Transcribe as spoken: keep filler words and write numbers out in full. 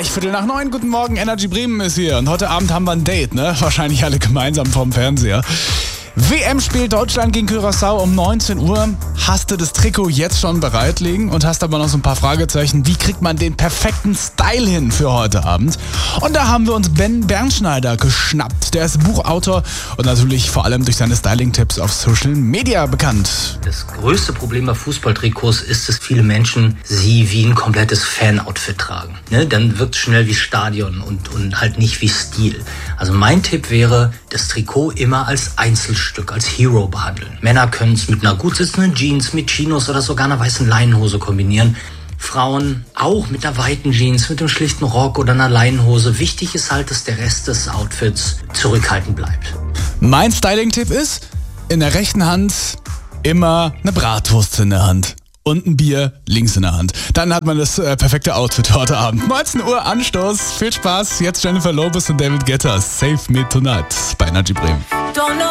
Gleich Viertel nach neun, guten Morgen, Energy Bremen ist hier. Und heute Abend haben wir ein Date, ne? Wahrscheinlich alle gemeinsam vorm Fernseher. W M spielt Deutschland gegen Curaçao um neunzehn Uhr. Hast du das Trikot jetzt schon bereitlegen und hast aber noch so ein paar Fragezeichen. Wie kriegt man den perfekten Style hin für heute Abend? Und da haben wir uns Ben Bernschneider geschnappt. Der ist Buchautor und natürlich vor allem durch seine Styling-Tipps auf Social Media bekannt. Das größte Problem bei Fußballtrikots ist, dass viele Menschen sie wie ein komplettes Fan-Outfit tragen. Ne? Dann wirkt es schnell wie Stadion und, und halt nicht wie Stil. Also mein Tipp wäre, das Trikot immer als Einzelstück, als Hero behandeln. Männer können es mit einer gut sitzenden Jeans, mit Chinos oder sogar einer weißen Leinenhose kombinieren. Frauen auch mit einer weiten Jeans, mit einem schlichten Rock oder einer Leinenhose. Wichtig ist halt, dass der Rest des Outfits zurückhaltend bleibt. Mein Styling-Tipp ist, in der rechten Hand immer eine Bratwurst in der Hand. Und ein Bier links in der Hand. Dann hat man das äh, perfekte Outfit heute Abend. neunzehn Uhr Anstoß. Viel Spaß. Jetzt Jennifer Lopez und David Guetta. Save Me Tonight bei Energy Bremen.